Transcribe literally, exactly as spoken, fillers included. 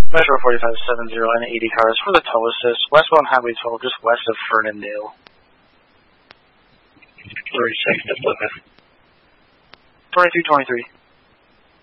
Metro forty-five seventy and eighty cars for the toll assist, westbound Highway twelve, just west of Fernandale. thirty-six to Plymouth. twenty-two twenty-three.